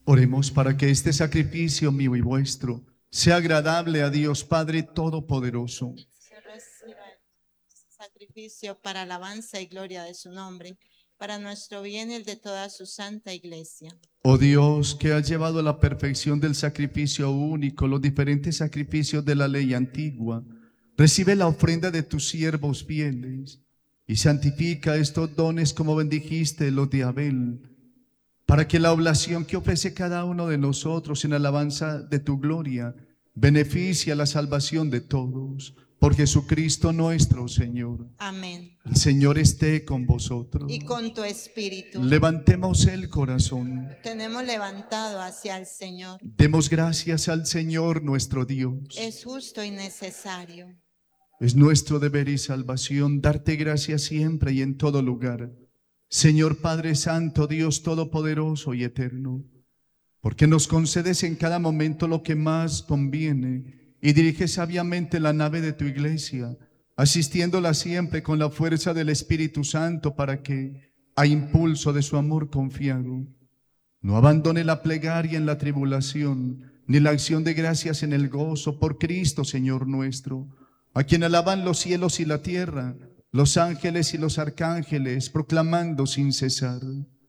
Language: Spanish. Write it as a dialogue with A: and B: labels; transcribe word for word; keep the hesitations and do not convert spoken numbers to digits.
A: Oremos para que este sacrificio mío y vuestro sea agradable a Dios Padre Todopoderoso.
B: Se reciba el sacrificio para alabanza y gloria de su nombre, para nuestro bien y el de toda su santa iglesia.
A: Oh Dios, que has llevado a la perfección del sacrificio único los diferentes sacrificios de la ley antigua, recibe la ofrenda de tus siervos fieles y santifica estos dones como bendijiste los de Abel, para que la oblación que ofrece cada uno de nosotros en alabanza de tu gloria beneficie a la salvación de todos. Por Jesucristo nuestro Señor.
B: Amén.
A: El Señor esté con vosotros.
B: Y con tu espíritu.
A: Levantemos el corazón.
B: Tenemos levantado hacia el Señor.
A: Demos gracias al Señor nuestro Dios.
B: Es justo y necesario.
A: Es nuestro deber y salvación darte gracias siempre y en todo lugar, Señor Padre Santo, Dios Todopoderoso y Eterno, porque nos concedes en cada momento lo que más conviene y diriges sabiamente la nave de tu iglesia, asistiéndola siempre con la fuerza del Espíritu Santo para que, a impulso de su amor confiado, no abandone la plegaria en la tribulación, ni la acción de gracias en el gozo por Cristo, Señor nuestro, a quien alaban los cielos y la tierra, los ángeles y los arcángeles, proclamando sin cesar: